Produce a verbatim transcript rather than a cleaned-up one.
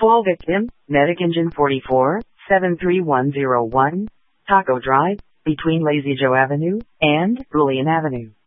Fall victim, Medic Engine forty-four, seven three one zero one, Taco Drive, between Lazy Joe Avenue and Julian Avenue.